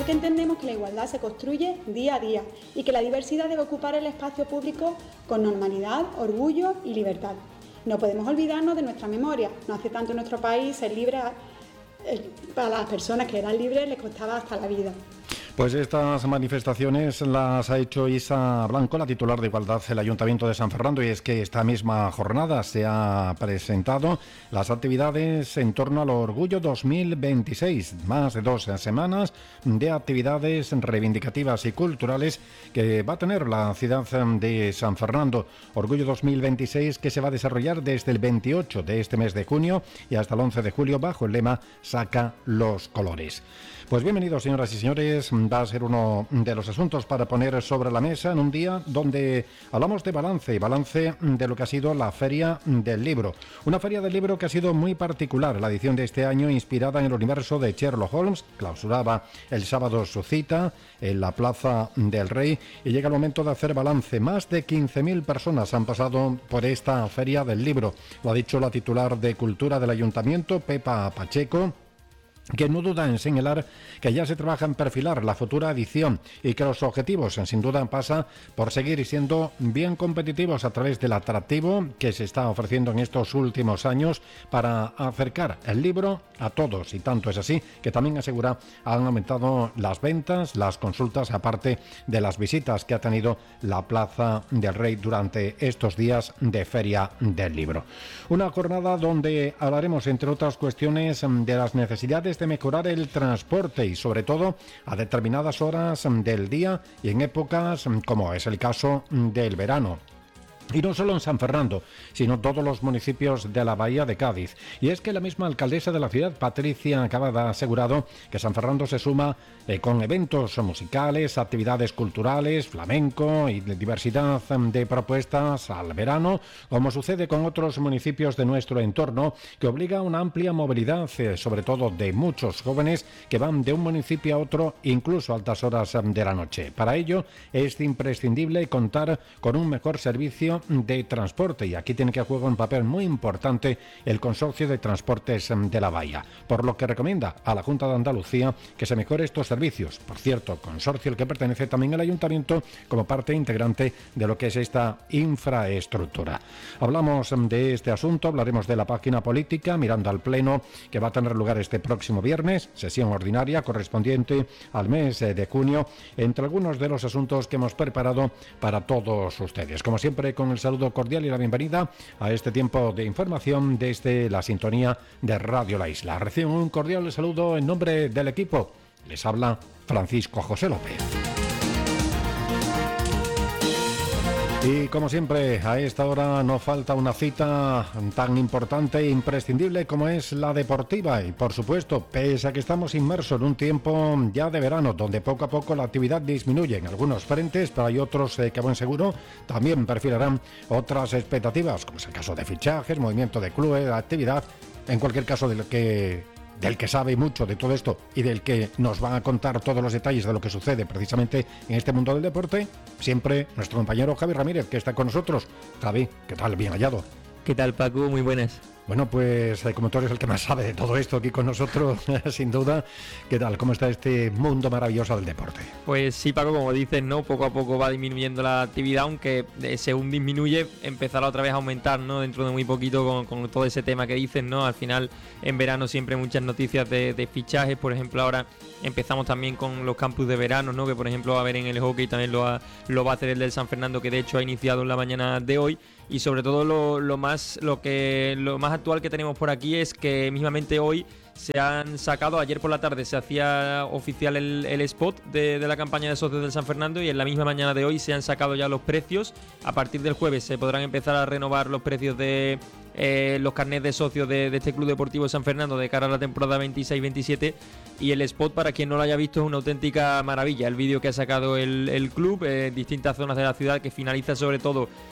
porque entendemos que la igualdad se construye día a día y que la diversidad debe ocupar el espacio público con normalidad, orgullo y libertad. No podemos olvidarnos de nuestra memoria. No hace tanto en nuestro país ser libre, para las personas que eran libres les costaba hasta la vida. Pues estas manifestaciones las ha hecho Isa Blanco, la titular de Igualdad del Ayuntamiento de San Fernando, y es que esta misma jornada se ha presentado las actividades en torno al Orgullo 2026, más de 2 semanas de actividades reivindicativas y culturales que va a tener la ciudad de San Fernando. Orgullo 2026 que se va a desarrollar desde el 28 de este mes de junio y hasta el 11 de julio bajo el lema Saca los colores. Pues bienvenidos, señoras y señores. Va a ser uno de los asuntos para poner sobre la mesa en un día donde hablamos de balance de lo que ha sido la Feria del Libro. Una Feria del Libro que ha sido muy particular. La edición de este año, inspirada en el universo de Sherlock Holmes, clausuraba el sábado su cita en la Plaza del Rey y llega el momento de hacer balance. Más de 15.000 personas han pasado por esta Feria del Libro. Lo ha dicho la titular de Cultura del Ayuntamiento, Pepa Pacheco, que no duda en señalar que ya se trabaja en perfilar la futura edición y que los objetivos sin duda pasa por seguir siendo bien competitivos a través del atractivo que se está ofreciendo en estos últimos años para acercar el libro a todos, y tanto es así que también asegura han aumentado las ventas, las consultas, aparte de las visitas que ha tenido la Plaza del Rey durante estos días de Feria del Libro. Una jornada donde hablaremos, entre otras cuestiones, de las necesidades de mejorar el transporte y sobre todo a determinadas horas del día y en épocas como es el caso del verano. Y no solo en San Fernando, sino todos los municipios de la Bahía de Cádiz. Y es que la misma alcaldesa de la ciudad, Patricia Cavada, ha asegurado que San Fernando se suma con eventos musicales, actividades culturales, flamenco y diversidad de propuestas al verano, como sucede con otros municipios de nuestro entorno, que obliga a una amplia movilidad, sobre todo de muchos jóvenes que van de un municipio a otro, incluso a altas horas de la noche. Para ello es imprescindible contar con un mejor servicio de transporte, y aquí tiene que jugar un papel muy importante el Consorcio de Transportes de la Bahía, por lo que recomienda a la Junta de Andalucía que se mejore estos servicios. Por cierto, consorcio al que pertenece también el Ayuntamiento como parte integrante de lo que es esta infraestructura. Hablamos de este asunto, hablaremos de la página política, mirando al pleno que va a tener lugar este próximo viernes, sesión ordinaria correspondiente al mes de junio, entre algunos de los asuntos que hemos preparado para todos ustedes. Como siempre, con el saludo cordial y la bienvenida a este tiempo de información desde la sintonía de Radio La Isla. Reciben un cordial saludo en nombre del equipo. Les habla Francisco José López. Y como siempre, a esta hora no falta una cita tan importante e imprescindible como es la deportiva. Y por supuesto, pese a que estamos inmersos en un tiempo ya de verano, donde poco a poco la actividad disminuye en algunos frentes, pero hay otros que a buen seguro también perfilarán otras expectativas, como es el caso de fichajes, movimiento de clubes, de actividad. En cualquier caso, del que sabe mucho de todo esto y del que nos va a contar todos los detalles de lo que sucede precisamente en este mundo del deporte, siempre nuestro compañero Javi Ramírez, que está con nosotros. Javi, ¿qué tal? Bien hallado. ¿Qué tal, Paco? Muy buenas. Bueno, pues como tú eres el que más sabe de todo esto aquí con nosotros, sin duda, ¿qué tal? ¿Cómo está este mundo maravilloso del deporte? Pues sí, Paco, como dices, ¿no? Poco a poco va disminuyendo la actividad, aunque según disminuye empezará otra vez a aumentar, ¿no? Dentro de muy poquito con todo ese tema que dices, ¿no? Al final, en verano siempre muchas noticias de fichajes. Por ejemplo, ahora empezamos también con los campus de verano, ¿no? Que por ejemplo va a haber en el hockey, también lo va a hacer el del San Fernando, que de hecho ha iniciado en la mañana de hoy. Y sobre todo lo más actual que tenemos por aquí es que mismamente hoy se han sacado, ayer por la tarde se hacía oficial el spot de la campaña de socios del San Fernando, y en la misma mañana de hoy se han sacado ya los precios. A partir del jueves se podrán empezar a renovar los precios de los carnets de socios de este Club Deportivo San Fernando de cara a la temporada 26-27, y el spot, para quien no lo haya visto, es una auténtica maravilla. El vídeo que ha sacado el club en distintas zonas de la ciudad, que finaliza sobre todo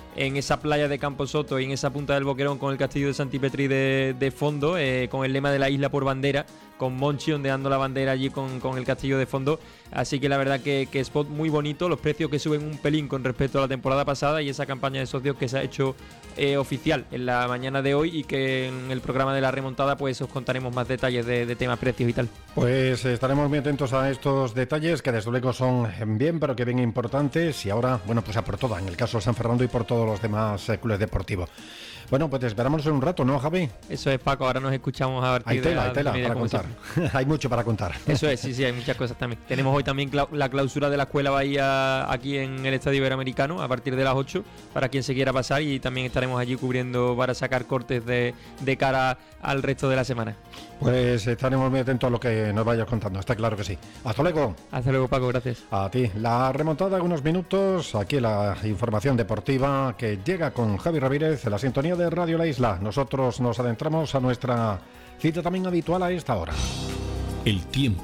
en esa playa de Camposoto y en esa punta del Boquerón con el castillo de Santipetri de fondo, con el lema de la isla por bandera, con Monchi ondeando la bandera allí con el castillo de fondo. Así que la verdad que spot muy bonito, los precios que suben un pelín con respecto a la temporada pasada y esa campaña de socios que se ha hecho oficial en la mañana de hoy y que en el programa de la remontada pues os contaremos más detalles de temas, precios y tal. Pues estaremos muy atentos a estos detalles que desde luego son bien, pero que bien importantes, y ahora, bueno, pues a por todo, en el caso de San Fernando y por todos los demás clubes deportivos. Bueno, pues te esperamos en un rato, ¿no, Javi? Eso es, Paco, ahora nos escuchamos a partir de hay tela para contar. Hay mucho para contar. Eso es, sí, hay muchas cosas también. Tenemos hoy también la clausura de la Escuela Bahía aquí en el Estadio Iberoamericano a partir de las 8, para quien se quiera pasar, y también estaremos allí cubriendo para sacar cortes de cara al resto de la semana. Pues estaremos muy atentos a lo que nos vayas contando, está claro que sí. Hasta luego. Hasta luego, Paco, gracias. A ti. La remontada en unos minutos, aquí la información deportiva que llega con Javi Ramírez en la sintonía de Radio La Isla. Nosotros nos adentramos a nuestra cita también habitual a esta hora. El tiempo.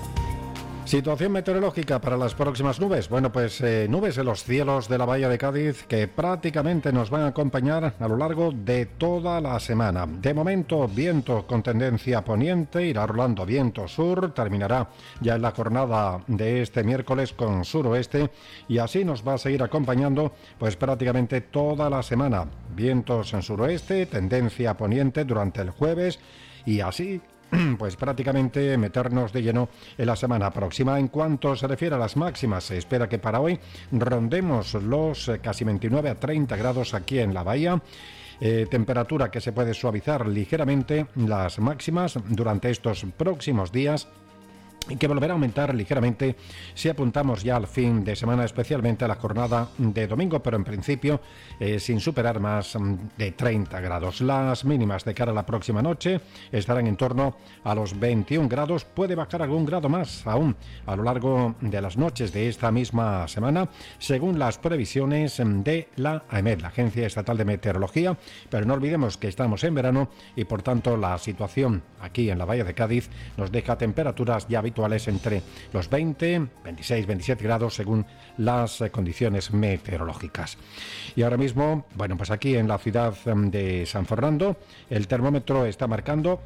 Situación meteorológica para las próximas nubes. Bueno, pues nubes en los cielos de la Bahía de Cádiz que prácticamente nos van a acompañar a lo largo de toda la semana. De momento, viento con tendencia poniente, irá rolando viento sur, terminará ya en la jornada de este miércoles con suroeste, y así nos va a seguir acompañando pues prácticamente toda la semana. Vientos en suroeste, tendencia poniente durante el jueves, y así pues prácticamente meternos de lleno en la semana próxima. En cuanto se refiere a las máximas, se espera que para hoy rondemos los casi 29 a 30 grados aquí en la bahía. Temperatura que se puede suavizar ligeramente las máximas durante estos próximos días, y que volverá a aumentar ligeramente si apuntamos ya al fin de semana, especialmente a la jornada de domingo, pero en principio sin superar más de 30 grados. Las mínimas de cara a la próxima noche estarán en torno a los 21 grados, puede bajar algún grado más aún a lo largo de las noches de esta misma semana, según las previsiones de la AEMET, la Agencia Estatal de Meteorología, pero no olvidemos que estamos en verano y por tanto la situación aquí en la Bahía de Cádiz nos deja temperaturas ya habituales entre los 20, 26, 27 grados según las condiciones meteorológicas. Y ahora mismo, bueno, pues aquí en la ciudad de San Fernando, el termómetro está marcando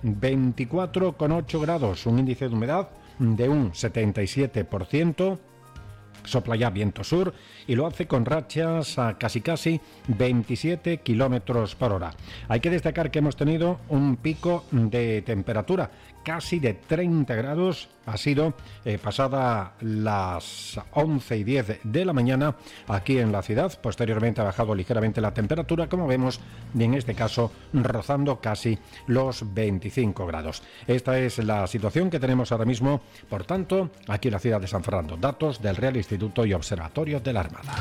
24,8 grados, un índice de humedad de un 77%. Sopla ya viento sur y lo hace con rachas a casi 27 kilómetros por hora. Hay que destacar que hemos tenido un pico de temperatura casi de 30 grados. Ha sido pasada las 11:10 de la mañana aquí en la ciudad. Posteriormente ha bajado ligeramente la temperatura, como vemos, y en este caso rozando casi los 25 grados. Esta es la situación que tenemos ahora mismo, por tanto, aquí en la ciudad de San Fernando. Datos del Real Instituto y Observatorio de la Armada.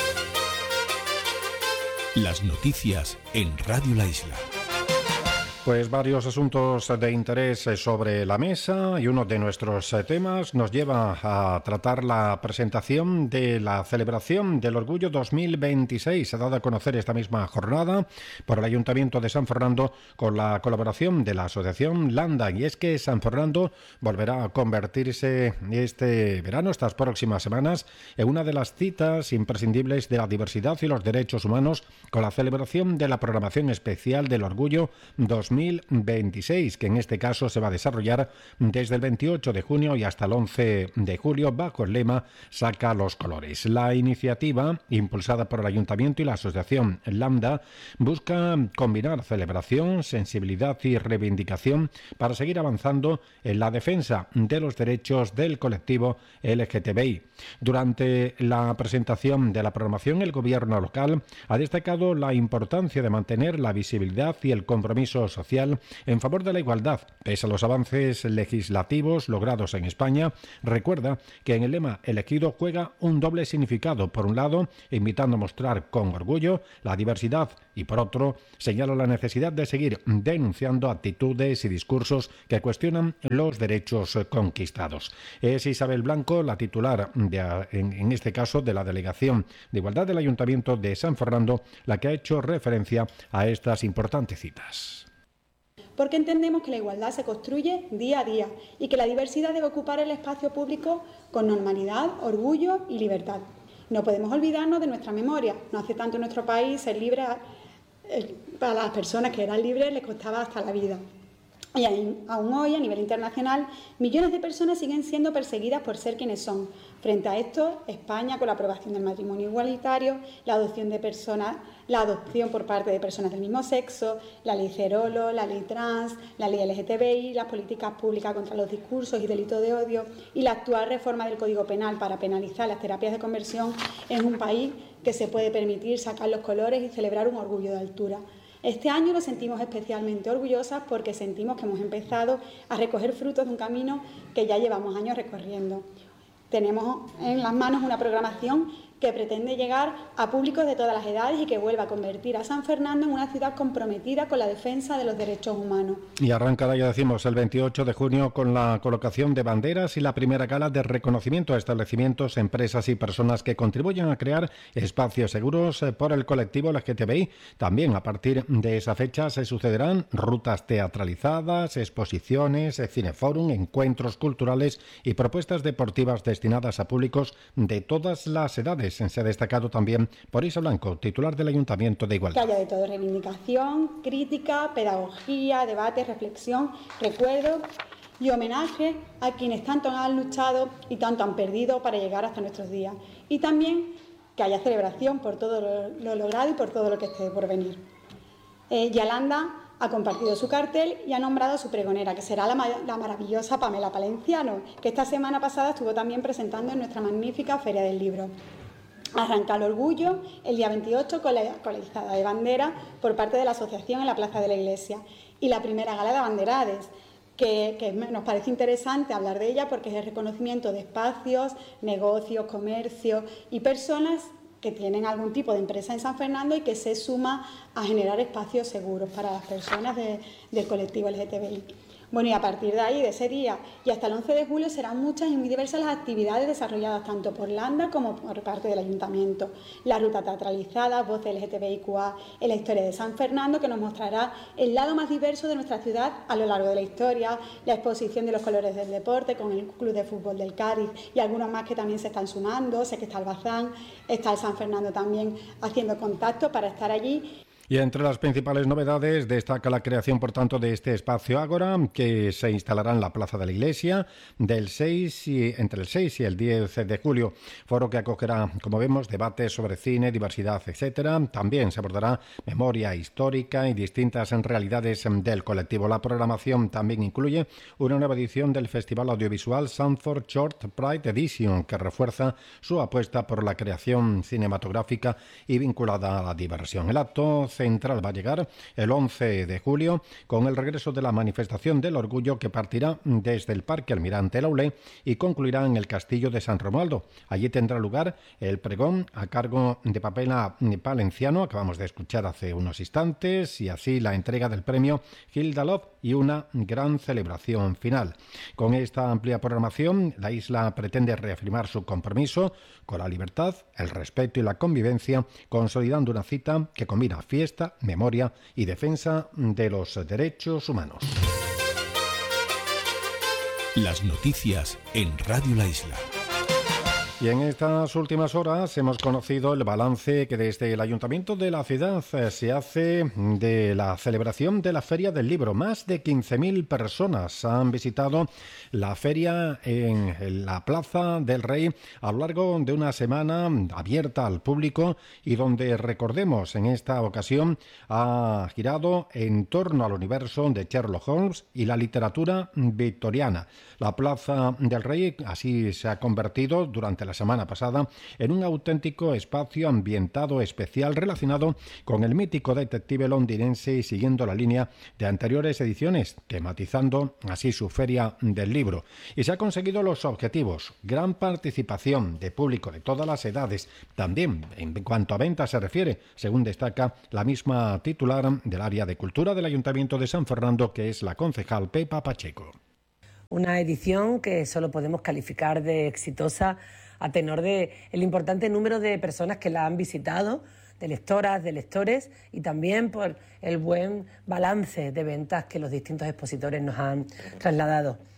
Las noticias en Radio La Isla. Pues varios asuntos de interés sobre la mesa, y uno de nuestros temas nos lleva a tratar la presentación de la celebración del Orgullo 2026. Se ha dado a conocer esta misma jornada por el Ayuntamiento de San Fernando con la colaboración de la Asociación Landa, y es que San Fernando volverá a convertirse este verano, estas próximas semanas, en una de las citas imprescindibles de la diversidad y los derechos humanos, con la celebración de la programación especial del Orgullo 2026, que en este caso se va a desarrollar desde el 28 de junio y hasta el 11 de julio bajo el lema Saca los colores. La iniciativa, impulsada por el Ayuntamiento y la Asociación Lambda, busca combinar celebración, sensibilidad y reivindicación para seguir avanzando en la defensa de los derechos del colectivo LGTBI. Durante la presentación de la programación, el gobierno local ha destacado la importancia de mantener la visibilidad y el compromiso social en favor de la igualdad. Pese a los avances legislativos logrados en España, recuerda que en el lema elegido juega un doble significado. Por un lado, invitando a mostrar con orgullo la diversidad, y por otro, señala la necesidad de seguir denunciando actitudes y discursos que cuestionan los derechos conquistados. Es Isabel Blanco, la titular en este caso de la Delegación de Igualdad del Ayuntamiento de San Fernando, la que ha hecho referencia a estas importantes citas. Porque entendemos que la igualdad se construye día a día y que la diversidad debe ocupar el espacio público con normalidad, orgullo y libertad. No podemos olvidarnos de nuestra memoria. No hace tanto en nuestro país ser libre, para las personas que eran libres les costaba hasta la vida. Y aún hoy, a nivel internacional, millones de personas siguen siendo perseguidas por ser quienes son. Frente a esto, España, con la aprobación del matrimonio igualitario, la adopción por parte de personas del mismo sexo, la ley Cerolo, la ley trans, la ley LGTBI, las políticas públicas contra los discursos y delitos de odio y la actual reforma del Código Penal para penalizar las terapias de conversión, es un país que se puede permitir sacar los colores y celebrar un orgullo de altura. Este año nos sentimos especialmente orgullosas porque sentimos que hemos empezado a recoger frutos de un camino que ya llevamos años recorriendo. Tenemos en las manos una programación que pretende llegar a públicos de todas las edades y que vuelva a convertir a San Fernando en una ciudad comprometida con la defensa de los derechos humanos. Y arrancará, ya decimos, el 28 de junio con la colocación de banderas y la primera gala de reconocimiento a establecimientos, empresas y personas que contribuyen a crear espacios seguros por el colectivo LGTBI. También a partir de esa fecha se sucederán rutas teatralizadas, exposiciones, cineforum, encuentros culturales y propuestas deportivas destinadas a públicos de todas las edades. Se ha destacado también por Isa Blanco, titular del Ayuntamiento de Igualdad. Que haya de todo: reivindicación, crítica, pedagogía, debate, reflexión, recuerdo y homenaje a quienes tanto han luchado y tanto han perdido para llegar hasta nuestros días. Y también que haya celebración por todo lo logrado y por todo lo que esté por venir. Yalanda ha compartido su cartel y ha nombrado a su pregonera, que será la maravillosa Pamela Palenciano, que esta semana pasada estuvo también presentando en nuestra magnífica Feria del Libro. Arranca el orgullo el día 28 con la izada de bandera por parte de la asociación en la Plaza de la Iglesia y la primera gala de abanderades, que nos parece interesante hablar de ella porque es el reconocimiento de espacios, negocios, comercios y personas que tienen algún tipo de empresa en San Fernando y que se suma a generar espacios seguros para las personas del colectivo LGTBI. Bueno, y a partir de ahí, de ese día y hasta el 11 de julio, serán muchas y muy diversas las actividades desarrolladas tanto por Landa como por parte del Ayuntamiento. La ruta teatralizada, Voces LGTBIQA en la historia de San Fernando, que nos mostrará el lado más diverso de nuestra ciudad a lo largo de la historia, la exposición de los colores del deporte con el Club de Fútbol del Cádiz y algunos más que también se están sumando. Sé que está el Bazán, está el San Fernando también haciendo contacto para estar allí. Y entre las principales novedades destaca la creación, por tanto, de este espacio Ágora, que se instalará en la Plaza de la Iglesia entre el 6 y el 10 de julio. Foro que acogerá, como vemos, debates sobre cine, diversidad, etcétera. También se abordará memoria histórica y distintas realidades del colectivo. La programación también incluye una nueva edición del Festival Audiovisual Sanford Short Pride Edition, que refuerza su apuesta por la creación cinematográfica y vinculada a la diversión. El acto central va a llegar el 11 de julio con el regreso de la manifestación del orgullo, que partirá desde el Parque Almirante Laulé y concluirá en el Castillo de San Romualdo. Allí tendrá lugar el pregón a cargo de Pamela Palenciano, acabamos de escuchar hace unos instantes, y así la entrega del premio Hilda Love y una gran celebración final. Con esta amplia programación, la isla pretende reafirmar su compromiso con la libertad, el respeto y la convivencia, consolidando una cita que combina fiesta, memoria y defensa de los derechos humanos. Las noticias en Radio La Isla. Y en estas últimas horas hemos conocido el balance que desde el Ayuntamiento de la ciudad se hace de la celebración de la Feria del Libro. Más de 15.000 personas han visitado la feria en la Plaza del Rey a lo largo de una semana abierta al público y donde, recordemos, en esta ocasión ha girado en torno al universo de Sherlock Holmes y la literatura victoriana. La Plaza del Rey así se ha convertido durante la semana pasada en un auténtico espacio ambientado especial relacionado con el mítico detective londinense y siguiendo la línea de anteriores ediciones, tematizando así su Feria del Libro. Y se han conseguido los objetivos: gran participación de público de todas las edades, también en cuanto a ventas se refiere, según destaca la misma titular del área de cultura del Ayuntamiento de San Fernando, que es la concejal Pepa Pacheco. Una edición que solo podemos calificar de exitosa a tenor de el importante número de personas que la han visitado, de lectoras, de lectores, y también por el buen balance de ventas que los distintos expositores nos han trasladado.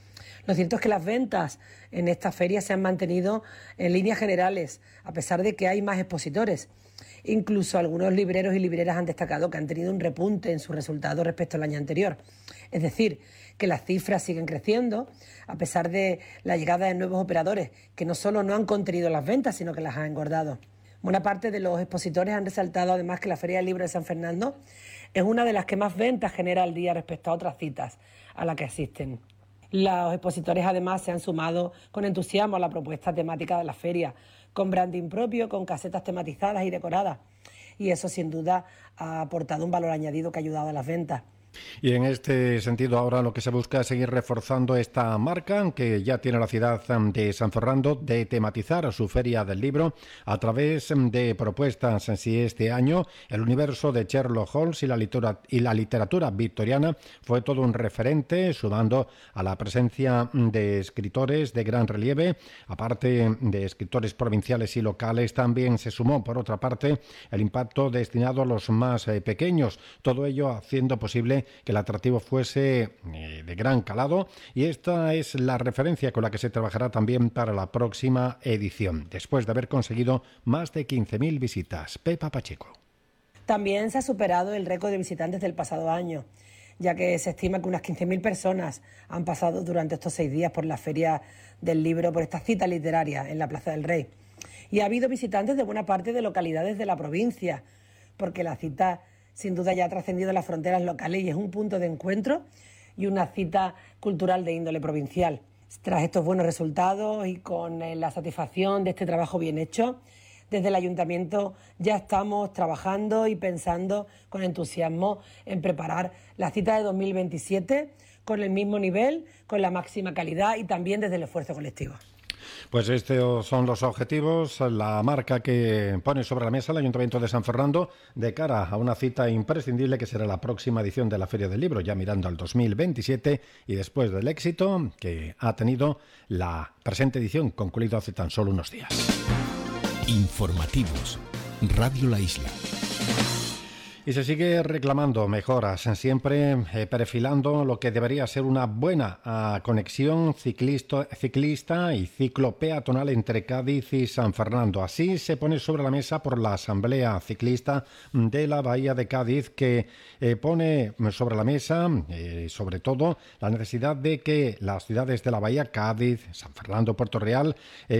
Lo cierto es que las ventas en esta feria se han mantenido en líneas generales, a pesar de que hay más expositores. Incluso algunos libreros y libreras han destacado que han tenido un repunte en sus resultados respecto al año anterior. Es decir, que las cifras siguen creciendo, a pesar de la llegada de nuevos operadores, que no solo no han contenido las ventas, sino que las han engordado. Buena parte de los expositores han resaltado además que la Feria del Libro de San Fernando es una de las que más ventas genera al día respecto a otras citas a las que asisten. Los expositores además se han sumado con entusiasmo a la propuesta temática de la feria, con branding propio, con casetas tematizadas y decoradas. Y eso sin duda ha aportado un valor añadido que ha ayudado a las ventas. Y en este sentido ahora lo que se busca es seguir reforzando esta marca que ya tiene la ciudad de San Fernando de tematizar su Feria del Libro a través de propuestas. Si este año el universo de Sherlock Holmes y la literatura victoriana fue todo un referente, sumando a la presencia de escritores de gran relieve, aparte de escritores provinciales y locales, también se sumó por otra parte el impacto destinado a los más pequeños, todo ello haciendo posible que el atractivo fuese de gran calado, y esta es la referencia con la que se trabajará también para la próxima edición, después de haber conseguido más de 15.000 visitas. Pepa Pacheco. También se ha superado el récord de visitantes del pasado año, ya que se estima que unas 15.000 personas han pasado durante estos 6 días por la Feria del Libro, por esta cita literaria en la Plaza del Rey. Y ha habido visitantes de buena parte de localidades de la provincia, porque la cita sin duda ya ha trascendido las fronteras locales y es un punto de encuentro y una cita cultural de índole provincial. Tras estos buenos resultados y con la satisfacción de este trabajo bien hecho, desde el Ayuntamiento ya estamos trabajando y pensando con entusiasmo en preparar la cita de 2027 con el mismo nivel, con la máxima calidad y también desde el esfuerzo colectivo. Pues estos son los objetivos, la marca que pone sobre la mesa el Ayuntamiento de San Fernando de cara a una cita imprescindible que será la próxima edición de la Feria del Libro, ya mirando al 2027 y después del éxito que ha tenido la presente edición, concluido hace tan solo unos días. Informativos, Radio La Isla. Y se sigue reclamando mejoras, siempre perfilando lo que debería ser una buena conexión ciclista y ciclo peatonal entre Cádiz y San Fernando. Así se pone sobre la mesa por la Asamblea Ciclista de la Bahía de Cádiz, que pone sobre la mesa, sobre todo, la necesidad de que las ciudades de la Bahía, Cádiz, San Fernando, Puerto Real,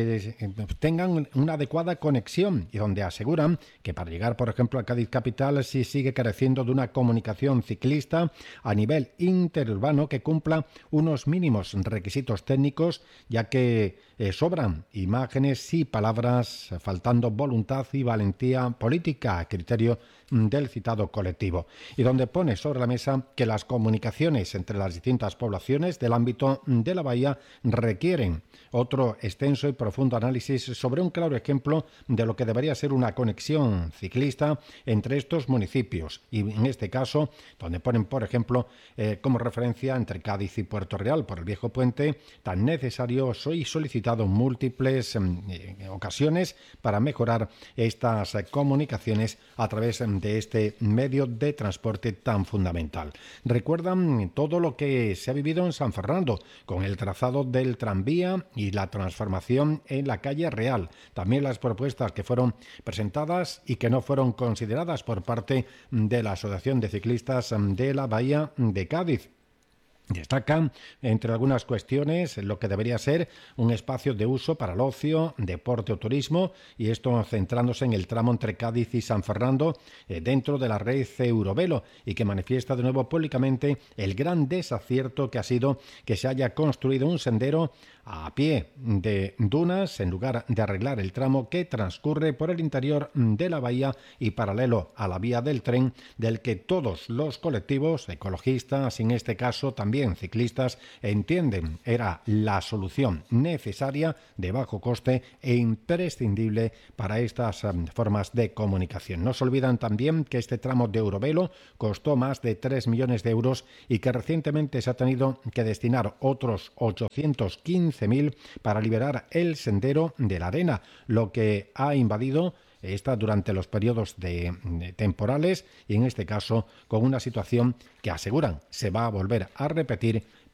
tengan una adecuada conexión, y donde aseguran que para llegar, por ejemplo, a Cádiz capital, sí sigue careciendo de una comunicación ciclista a nivel interurbano que cumpla unos mínimos requisitos técnicos, ya que sobran imágenes y palabras, faltando voluntad y valentía política a criterio del citado colectivo, y donde pone sobre la mesa que las comunicaciones entre las distintas poblaciones del ámbito de la bahía requieren otro extenso y profundo análisis sobre un claro ejemplo de lo que debería ser una conexión ciclista entre estos municipios, y en este caso donde ponen por ejemplo como referencia entre Cádiz y Puerto Real por el viejo puente, tan necesario y solicitado en múltiples ocasiones para mejorar estas comunicaciones a través de este medio de transporte tan fundamental. Recuerdan todo lo que se ha vivido en San Fernando con el trazado del tranvía y la transformación en la calle Real, también las propuestas que fueron presentadas y que no fueron consideradas por parte de la Asociación de Ciclistas de la Bahía de Cádiz. Destacan, entre algunas cuestiones, lo que debería ser un espacio de uso para el ocio, deporte o turismo, y esto centrándose en el tramo entre Cádiz y San Fernando dentro de la red Eurovelo, y que manifiesta de nuevo públicamente el gran desacierto que ha sido que se haya construido un sendero a pie de dunas en lugar de arreglar el tramo que transcurre por el interior de la bahía y paralelo a la vía del tren, del que todos los colectivos ecologistas, y en este caso también ciclistas, entienden era la solución necesaria, de bajo coste e imprescindible para estas formas de comunicación. No se olvidan también que este tramo de Eurovelo costó más de 3 millones de euros y que recientemente se ha tenido que destinar otros 815.000 para liberar el sendero de la arena, lo que ha invadido está durante los periodos de temporales, y en este caso con una situación que aseguran se va a volver a repetir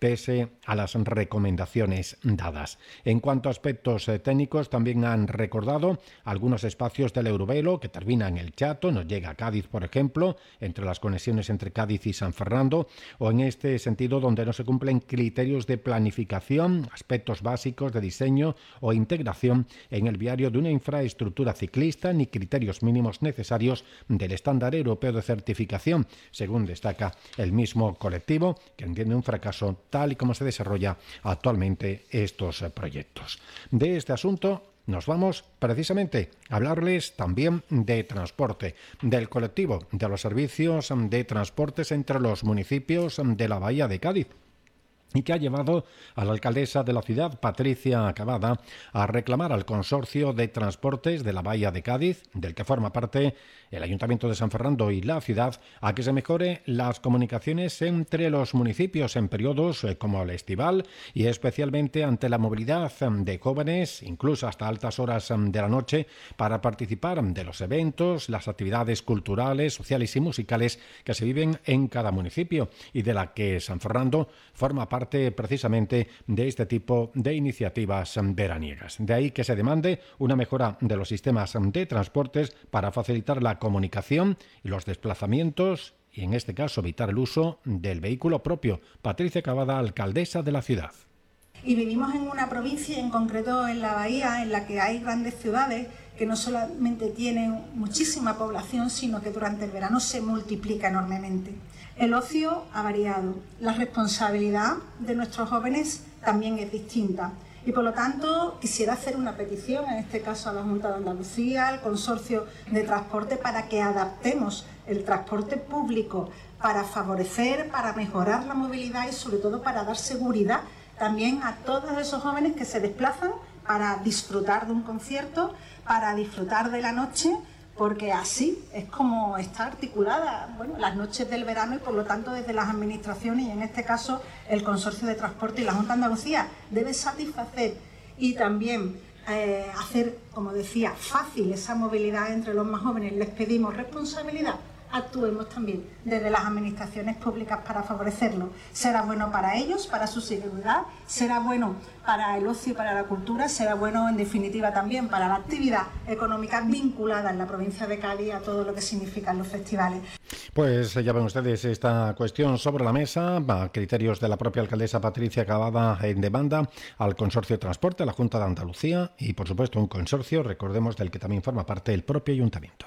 pese a las recomendaciones dadas. En cuanto a aspectos técnicos, también han recordado algunos espacios del Eurovelo que terminan en el Chato, nos llega a Cádiz, por ejemplo, entre las conexiones entre Cádiz y San Fernando, o en este sentido donde no se cumplen criterios de planificación, aspectos básicos de diseño o integración en el viario de una infraestructura ciclista, ni criterios mínimos necesarios del estándar europeo de certificación, según destaca el mismo colectivo, que entiende un fracaso tal y como se desarrolla actualmente estos proyectos. De este asunto nos vamos precisamente a hablarles también de transporte, del colectivo de los servicios de transportes entre los municipios de la Bahía de Cádiz, y que ha llevado a la alcaldesa de la ciudad, Patricia Cavada, a reclamar al Consorcio de Transportes de la Bahía de Cádiz, del que forma parte el Ayuntamiento de San Fernando y la ciudad, a que se mejore las comunicaciones entre los municipios en periodos como el estival y especialmente ante la movilidad de jóvenes, incluso hasta altas horas de la noche, para participar de los eventos, las actividades culturales, sociales y musicales que se viven en cada municipio y de la que San Fernando forma parte precisamente de este tipo de iniciativas veraniegas. De ahí que se demande una mejora de los sistemas de transportes para facilitar la comunicación y los desplazamientos y, en este caso, evitar el uso del vehículo propio. Patricia Cavada, alcaldesa de la ciudad. Y vivimos en una provincia, en concreto en la Bahía, en la que hay grandes ciudades que no solamente tienen muchísima población, sino que durante el verano se multiplica enormemente. El ocio ha variado, la responsabilidad de nuestros jóvenes también es distinta y por lo tanto quisiera hacer una petición, en este caso a la Junta de Andalucía, al Consorcio de Transporte, para que adaptemos el transporte público para favorecer, para mejorar la movilidad y sobre todo para dar seguridad también a todos esos jóvenes que se desplazan para disfrutar de un concierto, para disfrutar de la noche, porque así es como está articulada, las noches del verano, y por lo tanto desde las administraciones y en este caso el Consorcio de Transporte y la Junta de Andalucía debe satisfacer y también hacer, como decía, fácil esa movilidad entre los más jóvenes. Les pedimos responsabilidad, actuemos también desde las administraciones públicas para favorecerlo. Será bueno para ellos, para su seguridad, será bueno para el ocio y para la cultura, será bueno en definitiva también para la actividad económica vinculada en la provincia de Cádiz a todo lo que significan los festivales. Pues ya ven ustedes esta cuestión sobre la mesa, a criterios de la propia alcaldesa Patricia Cavada, en demanda al Consorcio de Transporte, a la Junta de Andalucía y por supuesto un consorcio, recordemos, del que también forma parte el propio Ayuntamiento.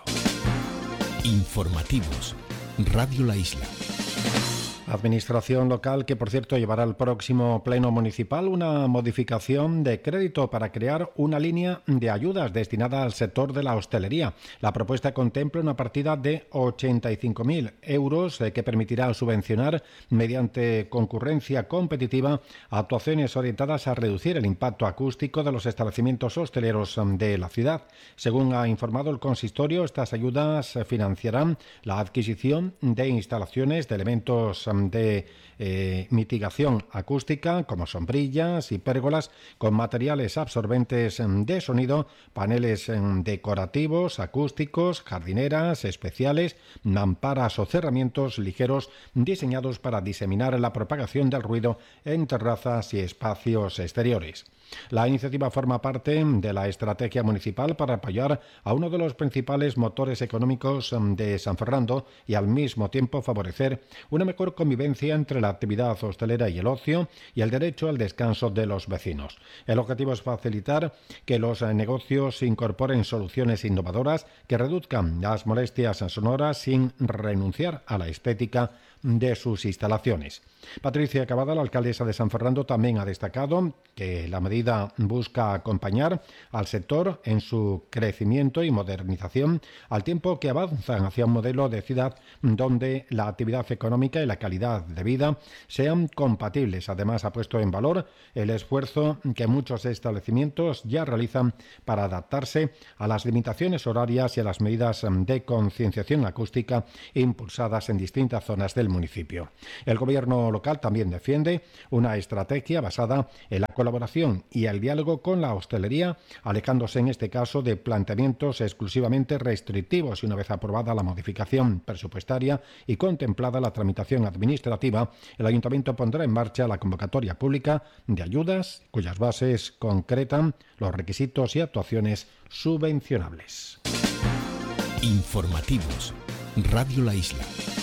Informativos. Radio La Isla. Administración local que, por cierto, llevará al próximo pleno municipal una modificación de crédito para crear una línea de ayudas destinada al sector de la hostelería. La propuesta contempla una partida de 85.000 euros que permitirá subvencionar mediante concurrencia competitiva actuaciones orientadas a reducir el impacto acústico de los establecimientos hosteleros de la ciudad. Según ha informado el consistorio, estas ayudas financiarán la adquisición de instalaciones de elementos de mitigación acústica como sombrillas y pérgolas con materiales absorbentes de sonido, paneles decorativos, acústicos, jardineras especiales, mamparas o cerramientos ligeros diseñados para diseminar la propagación del ruido en terrazas y espacios exteriores. La iniciativa forma parte de la estrategia municipal para apoyar a uno de los principales motores económicos de San Fernando y al mismo tiempo favorecer una mejor convivencia entre la actividad hostelera y el ocio y el derecho al descanso de los vecinos. El objetivo es facilitar que los negocios incorporen soluciones innovadoras que reduzcan las molestias sonoras sin renunciar a la estética de sus instalaciones. Patricia Cavada, la alcaldesa de San Fernando, también ha destacado que la medida busca acompañar al sector en su crecimiento y modernización, al tiempo que avanzan hacia un modelo de ciudad donde la actividad económica y la calidad de vida sean compatibles. Además, ha puesto en valor el esfuerzo que muchos establecimientos ya realizan para adaptarse a las limitaciones horarias y a las medidas de concienciación acústica impulsadas en distintas zonas del municipio. El gobierno local también defiende una estrategia basada en la colaboración y el diálogo con la hostelería, alejándose en este caso de planteamientos exclusivamente restrictivos. Y una vez aprobada la modificación presupuestaria y contemplada la tramitación administrativa, el Ayuntamiento pondrá en marcha la convocatoria pública de ayudas cuyas bases concretan los requisitos y actuaciones subvencionables. Informativos. Radio La Isla.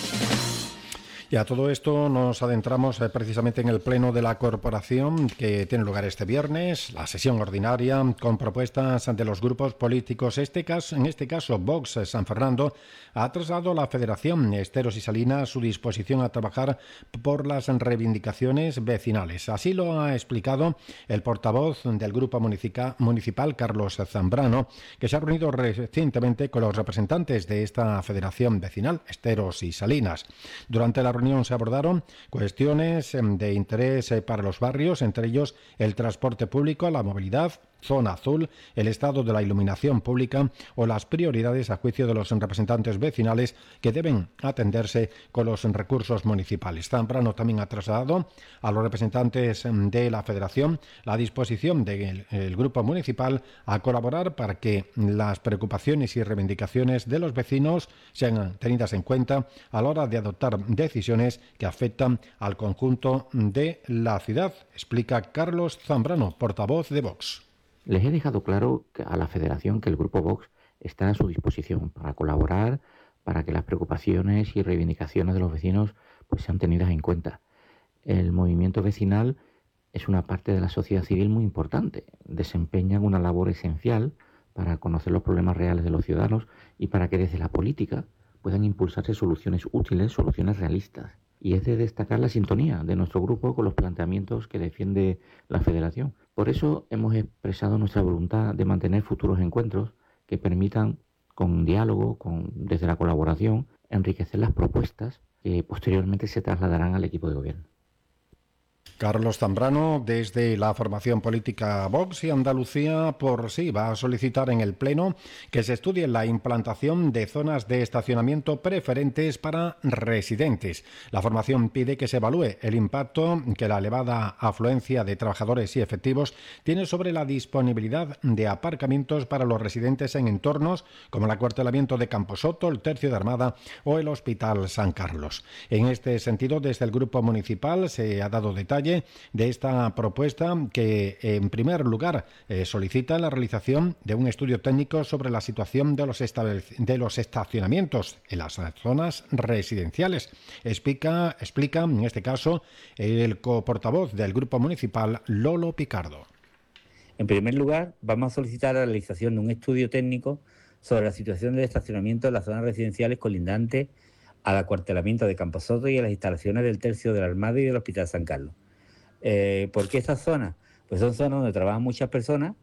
Y a todo esto nos adentramos precisamente en el pleno de la corporación que tiene lugar este viernes, la sesión ordinaria con propuestas de los grupos políticos. En este caso, Vox San Fernando ha trasladado a la Federación Esteros y Salinas su disposición a trabajar por las reivindicaciones vecinales. Así lo ha explicado el portavoz del grupo municipal, Carlos Zambrano, que se ha reunido recientemente con los representantes de esta federación vecinal, Esteros y Salinas. Durante la reunión se abordaron cuestiones de interés para los barrios, entre ellos el transporte público, la movilidad, zona azul, el estado de la iluminación pública o las prioridades a juicio de los representantes vecinales que deben atenderse con los recursos municipales. Zambrano también ha trasladado a los representantes de la Federación la disposición del grupo municipal a colaborar para que las preocupaciones y reivindicaciones de los vecinos sean tenidas en cuenta a la hora de adoptar decisiones que afectan al conjunto de la ciudad, explica Carlos Zambrano, portavoz de Vox. Les he dejado claro a la Federación que el Grupo Vox está a su disposición para colaborar, para que las preocupaciones y reivindicaciones de los vecinos pues sean tenidas en cuenta. El movimiento vecinal es una parte de la sociedad civil muy importante. Desempeñan una labor esencial para conocer los problemas reales de los ciudadanos y para que desde la política puedan impulsarse soluciones útiles, soluciones realistas. Y es de destacar la sintonía de nuestro grupo con los planteamientos que defiende la Federación. Por eso hemos expresado nuestra voluntad de mantener futuros encuentros que permitan, con diálogo, desde la colaboración, enriquecer las propuestas que posteriormente se trasladarán al equipo de gobierno. Carlos Zambrano, desde la formación política Vox y Andalucía, va a solicitar en el Pleno que se estudie la implantación de zonas de estacionamiento preferentes para residentes. La formación pide que se evalúe el impacto que la elevada afluencia de trabajadores y efectivos tiene sobre la disponibilidad de aparcamientos para los residentes en entornos como el acuartelamiento de Camposoto, el Tercio de Armada o el Hospital San Carlos. En este sentido, desde el Grupo Municipal se ha dado detalle de esta propuesta que, en primer lugar, solicita la realización de un estudio técnico sobre la situación de los estacionamientos en las zonas residenciales. Explica en este caso el coportavoz del Grupo Municipal, Lolo Picardo. En primer lugar, vamos a solicitar la realización de un estudio técnico sobre la situación del estacionamiento en las zonas residenciales colindantes al acuartelamiento de Camposoto y a las instalaciones del Tercio de la Armada y del Hospital San Carlos. ¿Por qué estas zonas? Pues son zonas donde trabajan muchas personas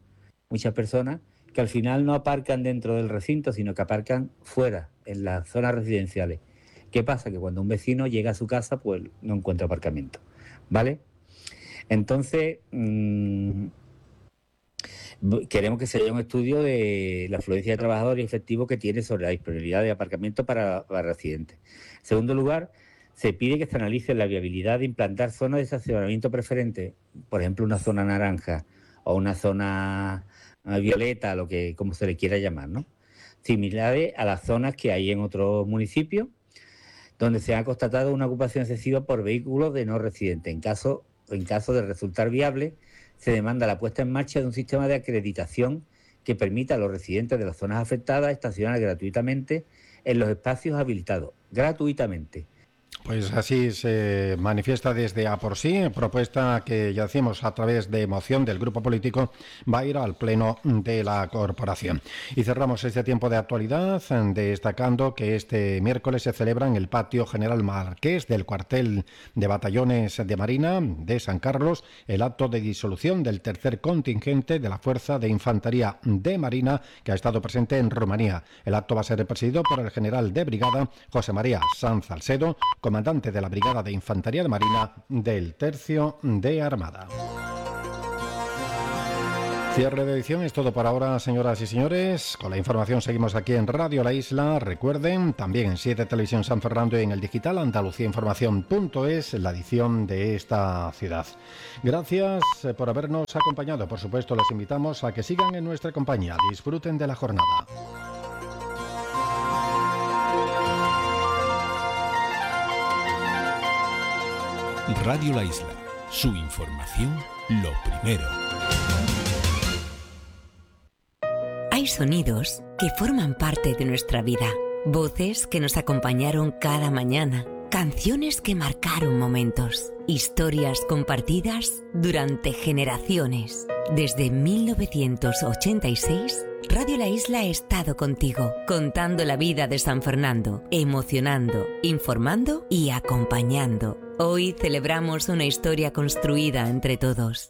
que al final no aparcan dentro del recinto, sino que aparcan fuera, en las zonas residenciales. ¿Qué pasa? Que cuando un vecino llega a su casa, pues no encuentra aparcamiento, ¿vale? Entonces, queremos que se haga un estudio de la afluencia de trabajadores y efectivos que tiene sobre la disponibilidad de aparcamiento para residentes. En segundo lugar, se pide que se analice la viabilidad de implantar zonas de estacionamiento preferente, por ejemplo, una zona naranja o una zona violeta, como se le quiera llamar, ¿no? Similares a las zonas que hay en otros municipios, donde se ha constatado una ocupación excesiva por vehículos de no residentes. En caso de resultar viable, se demanda la puesta en marcha de un sistema de acreditación que permita a los residentes de las zonas afectadas estacionar gratuitamente en los espacios habilitados, gratuitamente. Pues así se manifiesta desde A por Sí, propuesta que ya decimos a través de moción del grupo político va a ir al pleno de la corporación. Y cerramos este tiempo de actualidad destacando que este miércoles se celebra en el Patio General Marqués del Cuartel de Batallones de Marina de San Carlos el acto de disolución del tercer contingente de la Fuerza de Infantería de Marina que ha estado presente en Rumanía. El acto va a ser presidido por el general de brigada José María Sanz Salcedo, comandante de la Brigada de Infantería de Marina del Tercio de Armada. Cierre de edición, es todo por ahora, señoras y señores. Con la información seguimos aquí en Radio La Isla. Recuerden, también en 7 Televisión San Fernando y en el digital andaluciainformación.es, la edición de esta ciudad. Gracias por habernos acompañado. Por supuesto, les invitamos a que sigan en nuestra compañía. Disfruten de la jornada. Radio La Isla, su información, lo primero. Hay sonidos que forman parte de nuestra vida, voces que nos acompañaron cada mañana, canciones que marcaron momentos, historias compartidas durante generaciones. Desde 1986, Radio La Isla ha estado contigo, contando la vida de San Fernando, emocionando, informando y acompañando. Hoy celebramos una historia construida entre todos.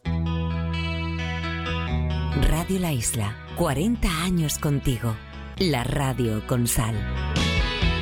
Radio La Isla, 40 años contigo. La radio con sal.